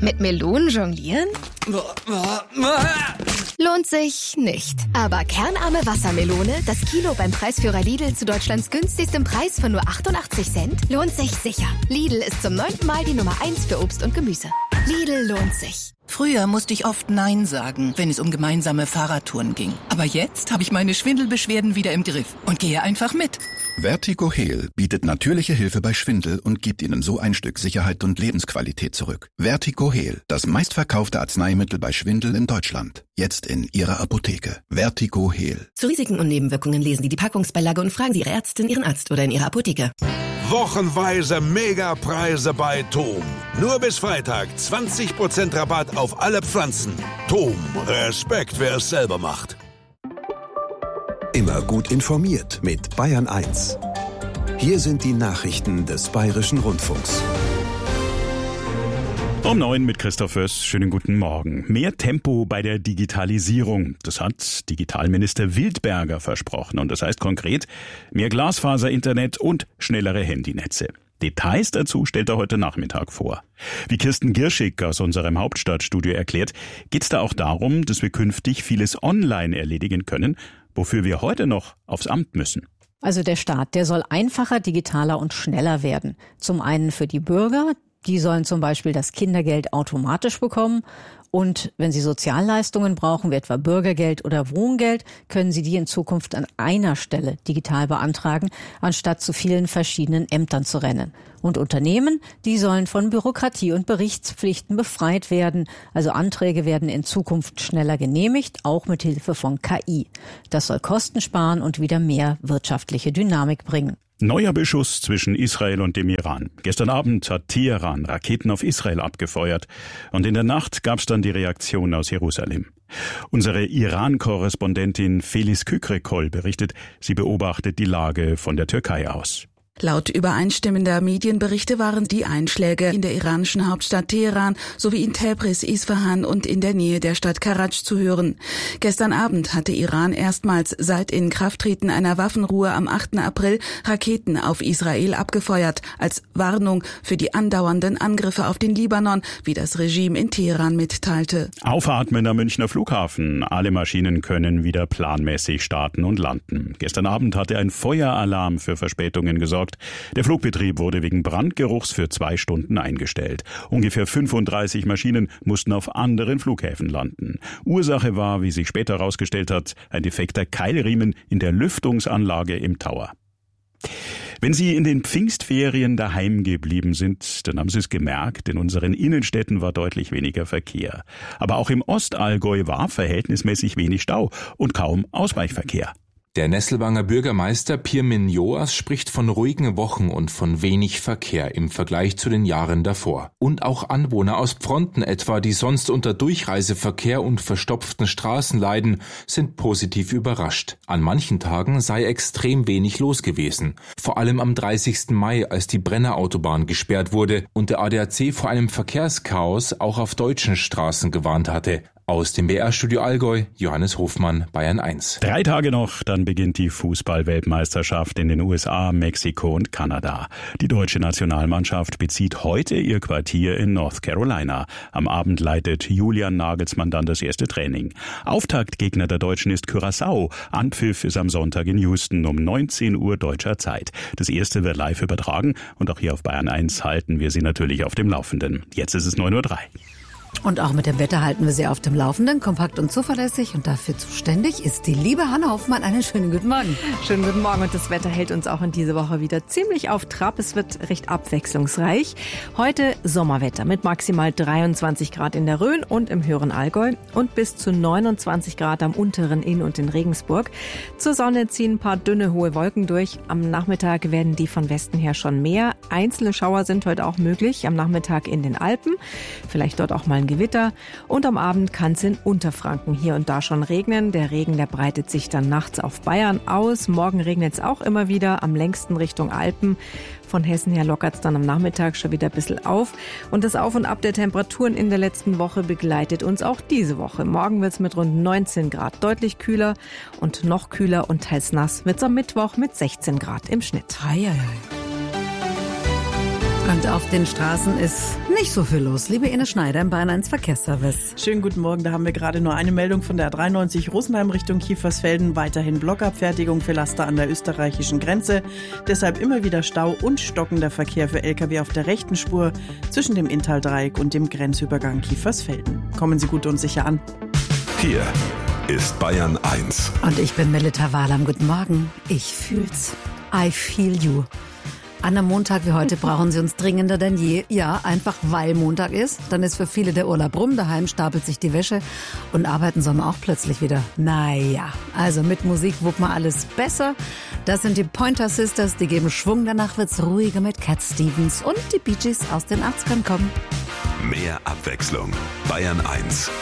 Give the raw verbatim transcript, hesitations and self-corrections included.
Mit Melonen jonglieren? Lohnt sich nicht. Aber kernarme Wassermelone, das Kilo beim Preisführer Lidl zu Deutschlands günstigstem Preis von nur achtundachtzig Cent, lohnt sich sicher. Lidl ist zum neunten Mal die Nummer eins für Obst und Gemüse. Lidl lohnt sich. Früher musste ich oft Nein sagen, wenn es um gemeinsame Fahrradtouren ging. Aber jetzt habe ich meine Schwindelbeschwerden wieder im Griff und gehe einfach mit. Vertigo Heal bietet natürliche Hilfe bei Schwindel und gibt Ihnen so ein Stück Sicherheit und Lebensqualität zurück. Vertigo Heal, das meistverkaufte Arzneimittel bei Schwindel in Deutschland. Jetzt in Ihrer Apotheke. Vertigo Heal. Zu Risiken und Nebenwirkungen lesen Sie die Packungsbeilage und fragen Sie Ihre Ärztin, Ihren Arzt oder in Ihrer Apotheke. Wochenweise Megapreise bei Tom. Nur bis Freitag zwanzig Prozent Rabatt auf alle Pflanzen. Tom, Respekt, wer es selber macht. Immer gut informiert mit Bayern eins. Hier sind die Nachrichten des Bayerischen Rundfunks. Um neun mit Christoph Föss. Schönen guten Morgen. Mehr Tempo bei der Digitalisierung. Das hat Digitalminister Wildberger versprochen. Und das heißt konkret mehr Glasfaser-Internet und schnellere Handynetze. Details dazu stellt er heute Nachmittag vor. Wie Kirsten Girschig aus unserem Hauptstadtstudio erklärt, geht es da auch darum, dass wir künftig vieles online erledigen können, wofür wir heute noch aufs Amt müssen. Also der Staat, der soll einfacher, digitaler und schneller werden. Zum einen für die Bürger, die sollen zum Beispiel das Kindergeld automatisch bekommen. Und wenn Sie Sozialleistungen brauchen, wie etwa Bürgergeld oder Wohngeld, können Sie die in Zukunft an einer Stelle digital beantragen, anstatt zu vielen verschiedenen Ämtern zu rennen. Und Unternehmen, die sollen von Bürokratie und Berichtspflichten befreit werden. Also Anträge werden in Zukunft schneller genehmigt, auch mit Hilfe von K I. Das soll Kosten sparen und wieder mehr wirtschaftliche Dynamik bringen. Neuer Beschuss zwischen Israel und dem Iran. Gestern Abend hat Teheran Raketen auf Israel abgefeuert. Und in der Nacht gab es dann die Reaktion aus Jerusalem. Unsere Iran-Korrespondentin Felis Kükrekol berichtet, sie beobachtet die Lage von der Türkei aus. Laut übereinstimmender Medienberichte waren die Einschläge in der iranischen Hauptstadt Teheran sowie in Tebris, Isfahan und in der Nähe der Stadt Karaj zu hören. Gestern Abend hatte Iran erstmals seit Inkrafttreten einer Waffenruhe am achten April Raketen auf Israel abgefeuert, als Warnung für die andauernden Angriffe auf den Libanon, wie das Regime in Teheran mitteilte. Aufatmen am Münchner Flughafen. Alle Maschinen können wieder planmäßig starten und landen. Gestern Abend hatte ein Feueralarm für Verspätungen gesorgt. Der Flugbetrieb wurde wegen Brandgeruchs für zwei Stunden eingestellt. Ungefähr fünfunddreißig Maschinen mussten auf anderen Flughäfen landen. Ursache war, wie sich später herausgestellt hat, ein defekter Keilriemen in der Lüftungsanlage im Tower. Wenn Sie in den Pfingstferien daheim geblieben sind, dann haben Sie es gemerkt, in unseren Innenstädten war deutlich weniger Verkehr. Aber auch im Ostallgäu war verhältnismäßig wenig Stau und kaum Ausweichverkehr. Der Nesselwanger Bürgermeister Pirmin Joas spricht von ruhigen Wochen und von wenig Verkehr im Vergleich zu den Jahren davor. Und auch Anwohner aus Pfronten etwa, die sonst unter Durchreiseverkehr und verstopften Straßen leiden, sind positiv überrascht. An manchen Tagen sei extrem wenig los gewesen. Vor allem am dreißigsten Mai, als die Brennerautobahn gesperrt wurde und der A D A C vor einem Verkehrschaos auch auf deutschen Straßen gewarnt hatte. Aus dem B R-Studio Allgäu, Johannes Hofmann, Bayern eins. Drei Tage noch, dann beginnt die Fußball-Weltmeisterschaft in den U S A, Mexiko und Kanada. Die deutsche Nationalmannschaft bezieht heute ihr Quartier in North Carolina. Am Abend leitet Julian Nagelsmann dann das erste Training. Auftaktgegner der Deutschen ist Curaçao. Anpfiff ist am Sonntag in Houston um neunzehn Uhr deutscher Zeit. Das erste wird live übertragen und auch hier auf Bayern eins halten wir Sie natürlich auf dem Laufenden. Jetzt ist es neun Uhr drei. Und auch mit dem Wetter halten wir Sie auf dem Laufenden, kompakt und zuverlässig. Und dafür zuständig ist die liebe Hanna Hoffmann. Einen schönen guten Morgen. Schönen guten Morgen. Und das Wetter hält uns auch in dieser Woche wieder ziemlich auf Trab. Es wird recht abwechslungsreich. Heute Sommerwetter mit maximal dreiundzwanzig Grad in der Rhön und im höheren Allgäu und bis zu neunundzwanzig Grad am unteren Inn und in Regensburg. Zur Sonne ziehen ein paar dünne, hohe Wolken durch. Am Nachmittag werden die von Westen her schon mehr. Einzelne Schauer sind heute auch möglich. Am Nachmittag in den Alpen. Vielleicht dort auch mal ein Gewitter und am Abend kann es in Unterfranken hier und da schon regnen. Der Regen, der breitet sich dann nachts auf Bayern aus. Morgen regnet es auch immer wieder, am längsten Richtung Alpen. Von Hessen her lockert es dann am Nachmittag schon wieder ein bisschen auf. Und das Auf und Ab der Temperaturen in der letzten Woche begleitet uns auch diese Woche. Morgen wird es mit rund neunzehn Grad deutlich kühler und noch kühler und teils nass wird es am Mittwoch mit sechzehn Grad im Schnitt. Ei, ei, ei. Und auf den Straßen ist nicht so viel los. Liebe Ines Schneider im Bayern eins Verkehrsservice. Schönen guten Morgen, da haben wir gerade nur eine Meldung von der A dreiundneunzig Rosenheim Richtung Kiefersfelden. Weiterhin Blockabfertigung für Laster an der österreichischen Grenze. Deshalb immer wieder Stau und stockender Verkehr für L K W auf der rechten Spur zwischen dem Inntal-Dreieck und dem Grenzübergang Kiefersfelden. Kommen Sie gut und sicher an. Hier ist Bayern eins. Und ich bin Melita Wahlam. Guten Morgen. Ich fühl's. I feel you. An einem Montag wie heute brauchen Sie uns dringender denn je. Ja, einfach weil Montag ist. Dann ist für viele der Urlaub rum. Daheim stapelt sich die Wäsche. Und arbeiten soll man auch plötzlich wieder. Naja, also mit Musik wuppen wir alles besser. Das sind die Pointer Sisters. Die geben Schwung. Danach wird's ruhiger mit Cat Stevens. Und die Bee Gees aus den achtzigern kommen. Mehr Abwechslung. Bayern eins.